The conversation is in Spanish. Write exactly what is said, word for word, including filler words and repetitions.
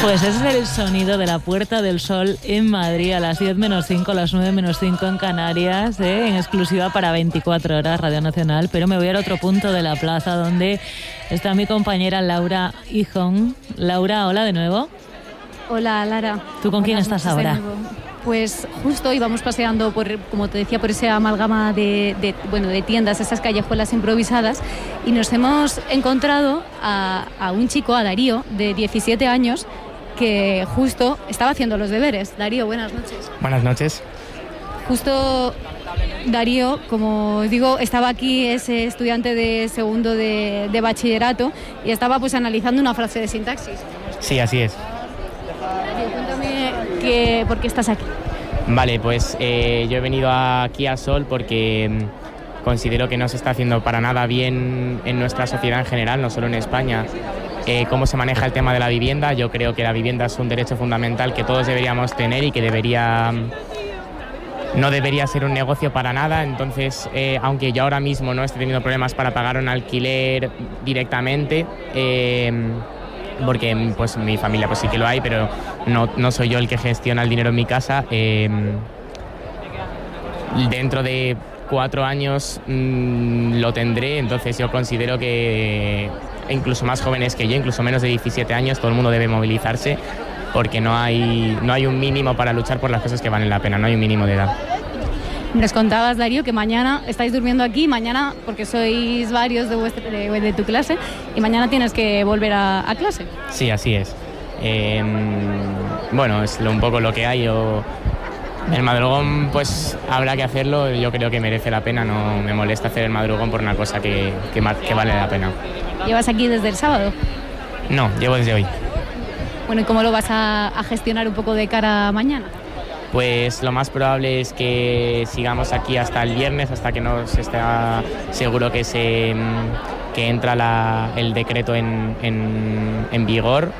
Pues ese es el sonido de la Puerta del Sol en Madrid a las diez menos cinco, las nueve menos cinco en Canarias, ¿eh? En exclusiva para veinticuatro horas Radio Nacional. Pero me voy al otro punto de la plaza donde está mi compañera Laura Hijón. Laura, hola de nuevo. Hola, Lara. ¿Tú con quién estás ahora? Pues justo íbamos paseando, por, como te decía, por esa amalgama de, de, bueno, de tiendas, esas callejuelas improvisadas, y nos hemos encontrado a, a un chico, a Darío, de diecisiete años, que justo estaba haciendo los deberes. Darío, buenas noches. Buenas noches. Justo Darío, como digo, estaba aquí, es estudiante de segundo de, de bachillerato, y estaba pues analizando una frase de sintaxis. Sí, así es. Darío, cuéntame que, por qué estás aquí. Vale, pues eh, yo he venido aquí a Sol porque mm, considero que no se está haciendo para nada bien en nuestra sociedad en general, no solo en España. Eh, cómo se maneja el tema de la vivienda. Yo creo que la vivienda es un derecho fundamental que todos deberíamos tener y que debería no debería ser un negocio para nada. Entonces, eh, aunque yo ahora mismo no esté teniendo problemas para pagar un alquiler directamente, eh, porque pues mi familia pues sí que lo hay, pero no, no soy yo el que gestiona el dinero en mi casa, eh, dentro de cuatro años mmm, lo tendré. Entonces yo considero que incluso más jóvenes que yo, incluso menos de diecisiete años, todo el mundo debe movilizarse, porque no hay, no hay un mínimo para luchar por las cosas que valen la pena, no hay un mínimo de edad. Nos contabas, Darío, que mañana estáis durmiendo aquí, mañana, porque sois varios de, vuestra, de, de tu clase, y mañana tienes que volver a, a clase. Sí, así es. Eh, bueno, es lo, un poco lo que hay. Yo, el madrugón, pues habrá que hacerlo. Yo creo que merece la pena, no me molesta hacer el madrugón por una cosa que, que, que vale la pena. ¿Llevas aquí desde el sábado? No, llevo desde hoy. Bueno, ¿y cómo lo vas a, a gestionar un poco de cara a mañana? Pues lo más probable es que sigamos aquí hasta el viernes, hasta que nos esté seguro que se que entra la, el decreto en, en, en vigor.